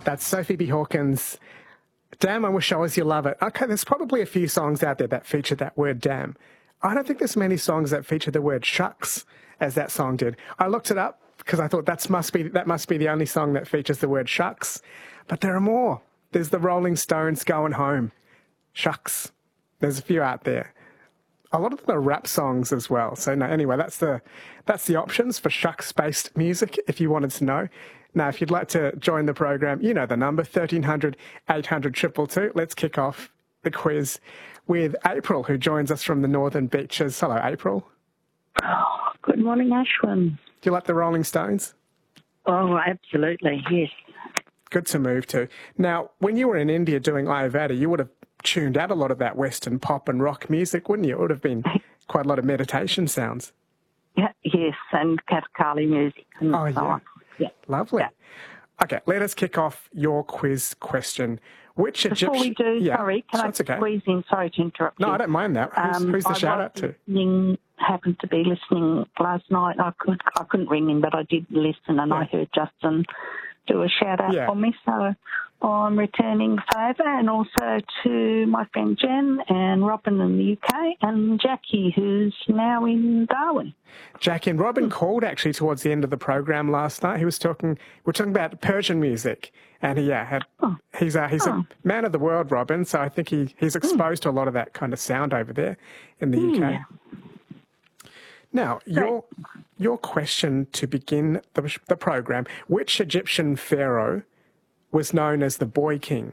That's Sophie B. Hawkins. Damn, I wish I was your lover. Okay, there's probably a few songs out there that feature that word damn. I don't think there's many songs that feature the word shucks as that song did. I looked it up because I thought that must be the only song that features the word shucks. But there are more. There's the Rolling Stones Going Home. Shucks. There's a few out there. A lot of them are rap songs as well. So no, anyway, that's the options for shucks-based music, if you wanted to know. Now, if you'd like to join the program, you know the number, 1300 800 222. Let's kick off the quiz with April, who joins us from the Northern Beaches. Hello, April. Oh, good morning, Ashwin. Do you like the Rolling Stones? Oh, absolutely, yes. Good to move to. Now, when you were in India doing Ayurveda, you would have tuned out a lot of that Western pop and rock music, wouldn't you? It would have been quite a lot of meditation sounds. Yeah, yes, and Kathakali music and so on. Yeah. Lovely. Yeah. Okay, let us kick off your quiz question. Which Egyptian... Before we do, sorry, can I squeeze in? Sorry to interrupt you. No, I don't mind that. Who's the shout-out to? Happened to be listening last night. I couldn't ring him, but I did listen, and I heard Justin do a shout-out for me, so I'm returning the favour, and also to my friend Jen and Robin in the UK and Jackie, who's now in Darwin. Jackie and Robin called actually towards the end of the program last night. We're talking about Persian music, and he's a man of the world, Robin, so I think he's exposed to a lot of that kind of sound over there in the UK. Now, your question to begin the program, which Egyptian pharaoh was known as the Boy King?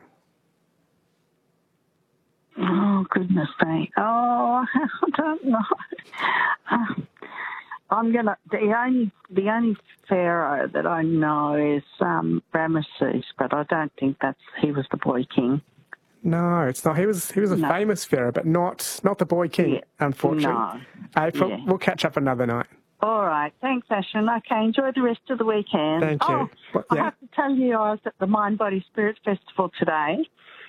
Oh, goodness me. Oh, I don't know. The only pharaoh that I know is Ramesses, but I don't think he was the Boy King. No, it's not. He was a famous pharaoh, but not the Boy King, unfortunately. No. April, we'll catch up another night. All right. Thanks, Ashwin. Okay, enjoy the rest of the weekend. Thank you. I have to tell you, I was at the Mind, Body, Spirit Festival today,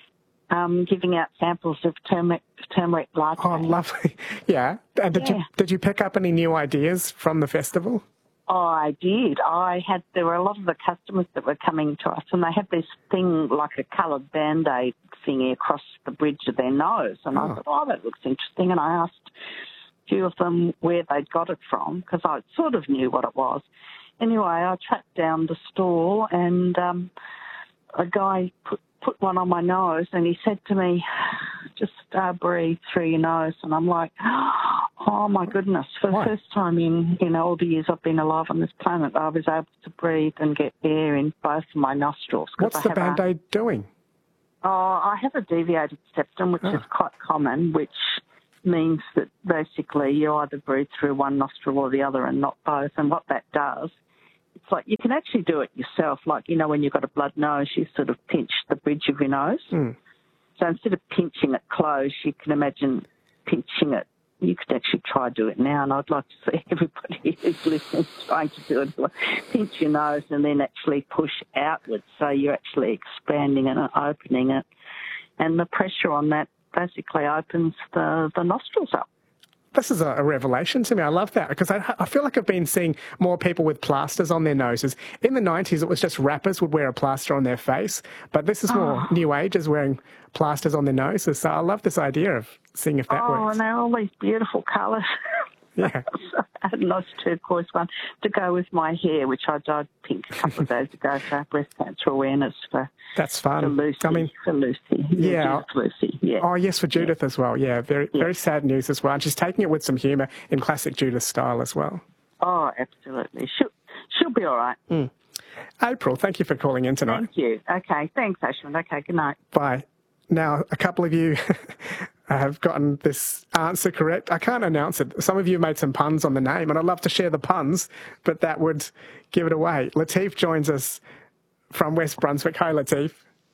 giving out samples of turmeric latte. Oh, lovely. Yeah. And did you pick up any new ideas from the festival? Oh, I did. There were a lot of the customers that were coming to us, and they had this thing like a coloured Band-Aid thingy across the bridge of their nose. And I thought, that looks interesting. And I asked a few of them where they'd got it from, because I sort of knew what it was. Anyway, I tracked down the store, and a guy put one on my nose, and he said to me, just breathe through your nose. And I'm like, oh, my goodness. For the first time in all the years I've been alive on this planet, I was able to breathe and get air in both of my nostrils. What's the Band-Aid doing? Oh, I have a deviated septum, which is quite common, which means that basically you either breathe through one nostril or the other and not both. And what that does, it's like you can actually do it yourself. Like, when you've got a blood nose, you sort of pinch the bridge of your nose. So instead of pinching it close, you can imagine pinching it. You could actually try to do it now, and I'd like to see everybody who's listening trying to do it. Pinch your nose and then actually push outwards, so you're actually expanding it and opening it. And the pressure on that basically opens the nostrils up. This is a revelation to me. I love that, because I feel like I've been seeing more people with plasters on their noses. In the 90s, it was just rappers would wear a plaster on their face, but this is more new agers wearing plasters on their noses. So I love this idea of seeing if that works. Oh, and they're all these beautiful colours. Yeah. So I had a nice turquoise one to go with my hair, which I dyed pink a couple of days ago for breast cancer awareness That's fun. For Lucy. For Lucy. Yeah. Lucy. Yeah. Oh, yes, for Judith as well. Yeah, very sad news as well. And she's taking it with some humour in classic Judith style as well. Oh, absolutely. She'll be all right. April, thank you for calling in tonight. Thank you. Okay, thanks, Ashwin. Okay, good night. Bye. Now, a couple of you have gotten this answer correct. I can't announce it. Some of you made some puns on the name, and I'd love to share the puns, but that would give it away. Latif joins us from West Brunswick. Hi, Latif.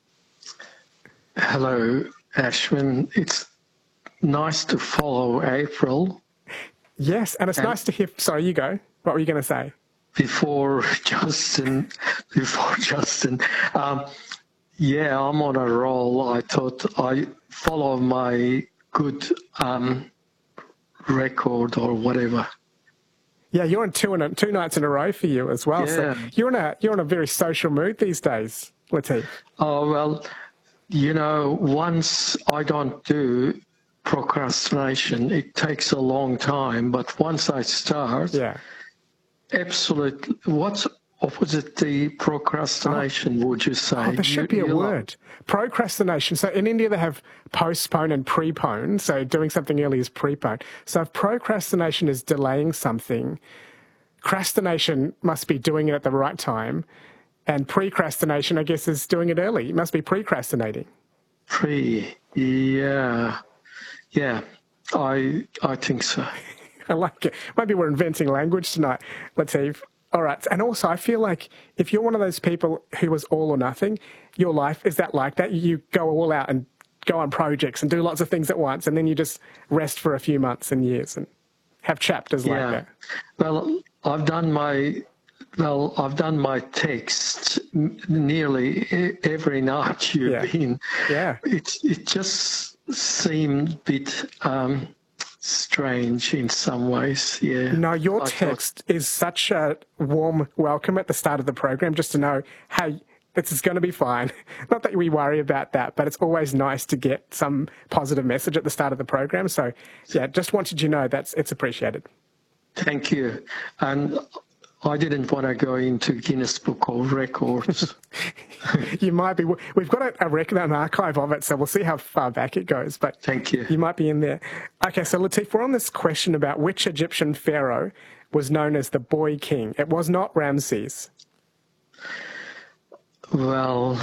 Hello, Ashwin. It's nice to follow April. Yes, and it's nice to hear... Sorry, you go. What were you going to say? Before Justin, yeah, I'm on a roll. I thought I follow my good record or whatever. Yeah, you're on two nights in a row for you as well. Yeah. So you're in a very social mood these days, Latif. Oh, well, once I don't do procrastination, it takes a long time. But once I start, Yeah. absolutely. What's opposite the procrastination, would you say? Oh, there should be a word. Procrastination. So in India, they have postpone and prepone. So doing something early is prepone. So if procrastination is delaying something, crastination must be doing it at the right time. And precrastination, I guess, is doing it early. You must be precrastinating. Yeah. I think so. I like it. Maybe we're inventing language tonight, Latif. All right. And also, I feel like if you're one of those people who was all or nothing, your life, is that like that? You go all out and go on projects and do lots of things at once, and then you just rest for a few months and years and have chapters like that. Well, I've done my text nearly every night you've been. Yeah. It just seemed a bit strange in some ways. Yeah. No, your text is such a warm welcome at the start of the program, just to know, hey, this is going to be fine. Not that we worry about that, but it's always nice to get some positive message at the start of the program. So, yeah, just wanted you to know it's appreciated. Thank you. And I didn't want to go into Guinness Book of Records. You might be. We've got a record, an archive of it, so we'll see how far back it goes. But thank you. You might be in there. Okay, so Latif, we're on this question about which Egyptian pharaoh was known as the Boy King. It was not Ramses. Well,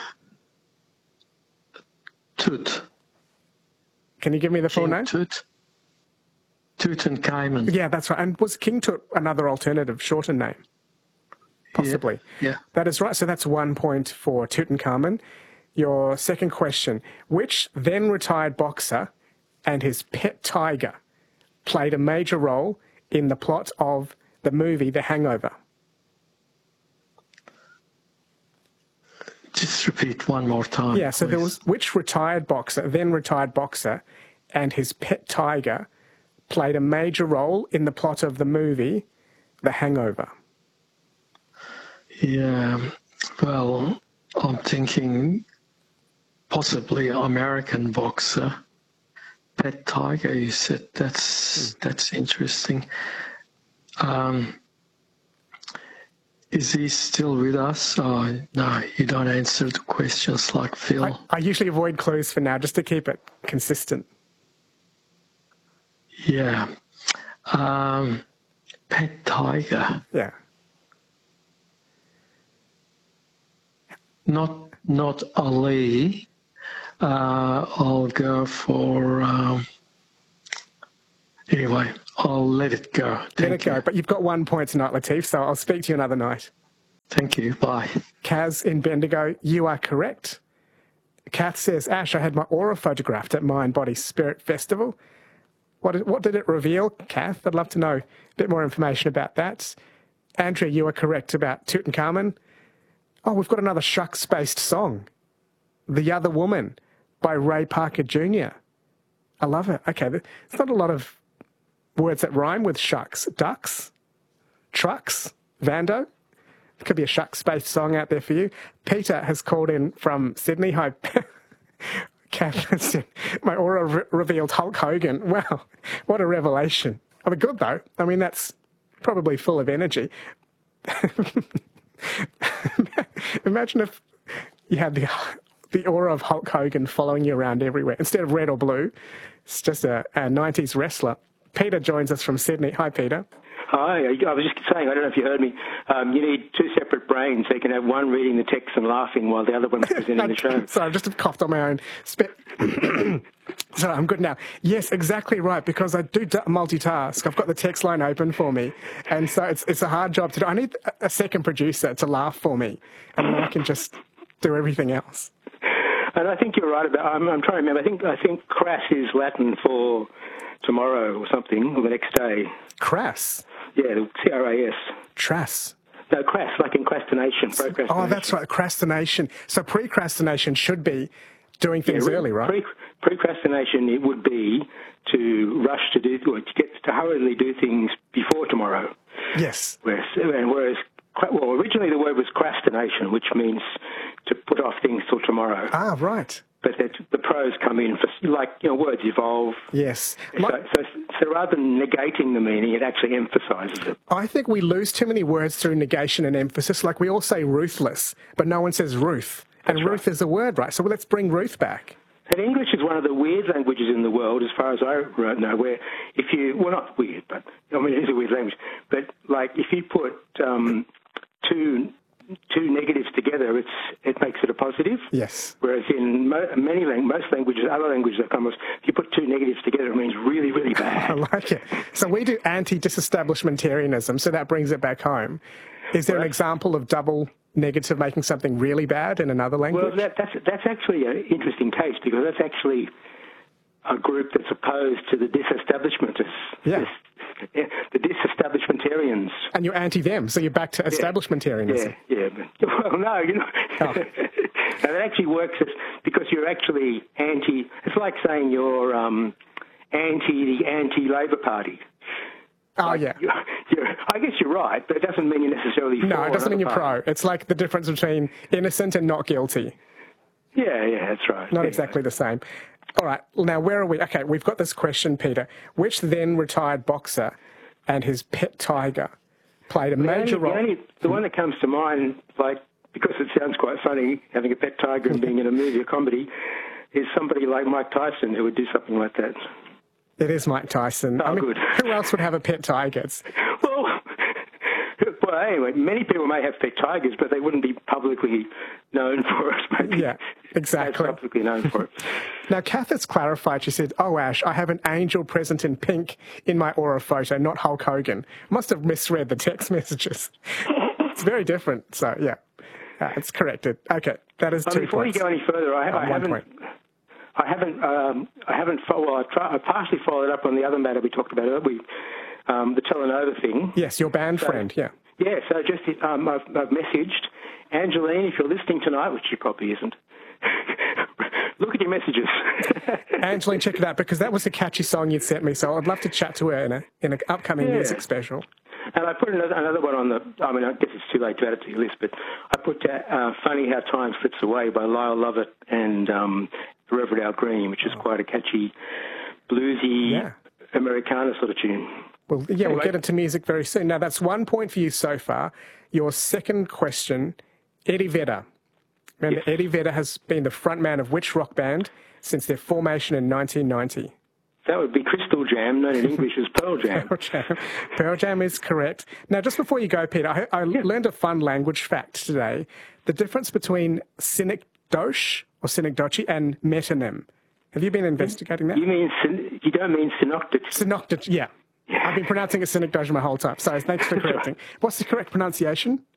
Tut. Can you give me the full name? Tutankhamun. Yeah, that's right. And was King Tut another alternative, shorter name? Possibly. Yeah. That is right. So that's 1 point for Tutankhamun. Your second question. Which then retired boxer and his pet tiger played a major role in the plot of the movie The Hangover? Just repeat one more time. Yeah, so please. there was which then retired boxer and his pet tiger played a major role in the plot of the movie The Hangover? Yeah, well, I'm thinking possibly American boxer. Pet tiger, you said. That's interesting. Is he still with us? Oh, no, you don't answer the questions like Phil. I usually avoid clues for now just to keep it consistent. Yeah. Pet tiger. Yeah. Not Ali. I'll go for... anyway, I'll let it go. Let it go. But you've got 1 point tonight, Latif, so I'll speak to you another night. Thank you. Bye. Kaz in Bendigo, you are correct. Kath says, Ash, I had my aura photographed at Mind Body Spirit Festival. What did it reveal, Kath? I'd love to know a bit more information about that. Andrea, you are correct about Tutankhamun. Oh, we've got another Shucks-based song, The Other Woman by Ray Parker Jr. I love it. Okay, there's not a lot of words that rhyme with shucks. Ducks, trucks, Vando. It could be a Shucks-based song out there for you. Peter has called in from Sydney. Hi, Kath said, my aura revealed Hulk Hogan. Wow, what a revelation. I mean, good though. I mean, that's probably full of energy. Imagine if you had the aura of Hulk Hogan following you around everywhere. Instead of red or blue, it's just a 90s wrestler. Peter joins us from Sydney. Hi, Peter. Hi. I was just saying, I don't know if you heard me, you need two separate brains so you can have one reading the text and laughing while the other one's presenting the show. Sorry, I've just coughed on my own spit. Sorry, I'm good now. Yes, exactly right, because I do multitask. I've got the text line open for me, and so it's a hard job to do. I need a second producer to laugh for me, and then I can just do everything else. And I think you're right about, I'm trying to remember, I think crass is Latin for tomorrow or something, or the next day. Crass? Yeah, C-R-A-S. Trass. No, crass, like in crastination, procrastination. Oh, that's right, crastination. So precrastination should be doing things early, right? Precrastination, it would be to rush to do, or to hurriedly do things before tomorrow. Yes. Whereas well, originally the word was crastination, which means to put off things till tomorrow. Ah, right. But the pros come in for, words evolve. Yes. So rather than negating the meaning, it actually emphasises it. I think we lose too many words through negation and emphasis. Like we all say ruthless, but no one says Ruth. And That's Ruth right. is a word, right? So let's bring Ruth back. And English is one of the weird languages in the world, as far as I know, where not weird, but, it is a weird language, but, like, if you put two negatives together, it makes it a positive. Yes. Whereas in most languages, other languages that come with, if you put two negatives together, it means really, really bad. I like it. So we do anti-disestablishmentarianism, so that brings it back home. Is there an example of double negative making something really bad in another language? Well, that's actually an interesting case, because that's actually a group that's opposed to the disestablishmentists. Yeah. The disestablishmentarians. And you're anti them, so you're back to establishmentarianism. Yeah. Well, no, Oh. And it actually works because you're actually anti. It's like saying you're anti the anti-Labor Party. Oh, yeah. I guess you're right, but it doesn't mean you're necessarily for No, it doesn't mean you're party. pro. It's like the difference between innocent and not guilty. Yeah, that's right. Not exactly the same. All right, now where are we? Okay, we've got this question, Peter. Which then retired boxer and his pet tiger played a major role? The one that comes to mind, because it sounds quite funny, having a pet tiger and being in a movie or comedy, is somebody like Mike Tyson who would do something like that. It is Mike Tyson. Oh, good. Who else would have a pet tiger? Well, anyway, many people may have pet tigers, but they wouldn't be publicly known for it. Maybe. Yeah, exactly. As publicly known for it. Now, Kath has clarified. She said, "Oh, Ash, I have an angel present in pink in my Aura photo, not Hulk Hogan." Must have misread the text messages. It's very different. So, yeah, it's corrected. Okay, that is 2 Before points. you go any further, I partially followed up on the other matter we talked about earlier, the Telenova thing. Yes, your band friend, yeah. Yeah, so just I've messaged Angeline, if you're listening tonight, which she probably isn't. Look at your messages. Angeline, check it out, because that was a catchy song you'd sent me, so I'd love to chat to her in an upcoming music special. And I put another one on I guess it's too late to add it to your list, but I put Funny How Time Slips Away by Lyle Lovett and Reverend Al Green, which is quite a catchy, bluesy, Americana sort of tune. Well, yeah, anyway, we'll get into music very soon. Now, that's 1 point for you so far. Your second question, Eddie Vedder. Remember, Eddie Vedder has been the frontman of which rock band since their formation in 1990? That would be Crystal Jam, known in English as Pearl Jam. Pearl Jam is correct. Now, just before you go, Peter, I learned a fun language fact today. The difference between synecdoche or synecdoche and metonym. Have you been investigating that? You don't mean synecdoche? Synecdoche, yeah. I've been pronouncing it synecdoche my whole time, so thanks for correcting. What's the correct pronunciation?